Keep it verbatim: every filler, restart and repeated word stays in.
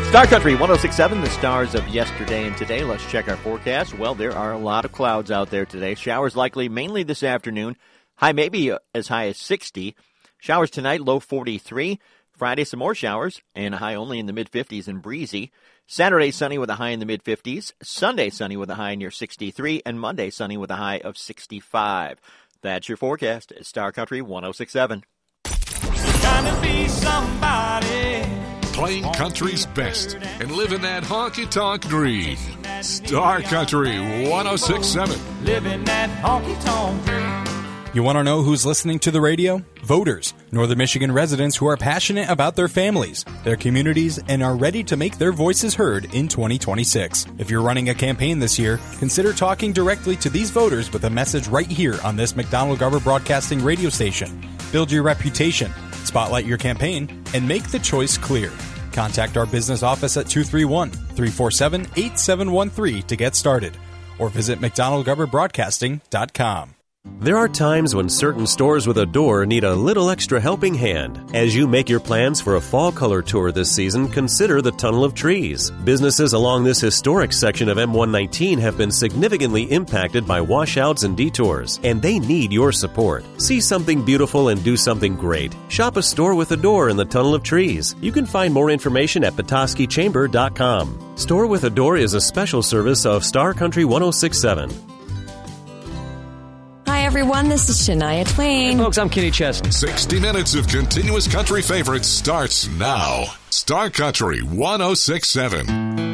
Star Country one oh six point seven, the stars of yesterday and today. Let's check our forecast. Well, there are a lot of clouds out there today. Showers likely mainly this afternoon. High maybe as high as sixty. Showers tonight, low forty-three. Friday, some more showers, and a high only in the mid-fifties and breezy. Saturday, sunny with a high in the mid-fifties. Sunday, sunny with a high near sixty-three. And Monday, sunny with a high of sixty-five. That's your forecast at Star Country one oh six point seven. Trying to be somebody. Playing country's best and living that honky-tonk dream. Star Country one oh six point seven. Living that honky-tonk dream. You want to know who's listening to the radio? Voters, Northern Michigan residents who are passionate about their families, their communities, and are ready to make their voices heard in twenty twenty-six. If you're running a campaign this year, consider talking directly to these voters with a message right here on this McDonald-Garber Broadcasting radio station. Build your reputation, spotlight your campaign, and make the choice clear. Contact our business office at two three one, three four seven, eight seven one three to get started, or visit mcdonald garber broadcasting dot com. There are times when certain stores with a door need a little extra helping hand. As you make your plans for a fall color tour this season, consider the Tunnel of Trees. Businesses along this historic section of M one nineteen have been significantly impacted by washouts and detours, and they need your support. See something beautiful and do something great. Shop a store with a door in the Tunnel of Trees. You can find more information at petoskey chamber dot com. Store with a Door is a special service of Star Country one oh six point seven. Hi, everyone. This is Shania Twain. Hey, folks, I'm Kenny Chesney. sixty minutes of continuous country favorites starts now. Star Country one oh six point seven.